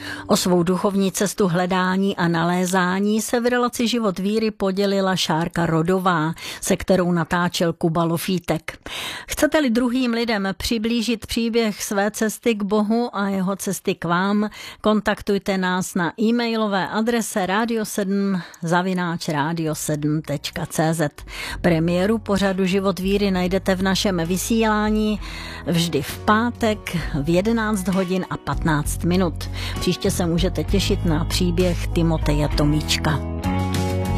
O svou duchovní cestu hledání a nalézání se v relaci Život víry podělila Šárka Rodová, se kterou natáčel Kuba Lofítek. Chcete-li druhým lidem přiblížit příběh své cesty k Bohu a jeho cesty k vám, kontaktujte nás na e-mailové adrese radio7@radio7.cz. Premiéru pořadu Život víry najdete v našem vysílání vždy v pátek v 11 hodin a 15 minut. Příště se můžete těšit na příběh Timoteje Tomíčka.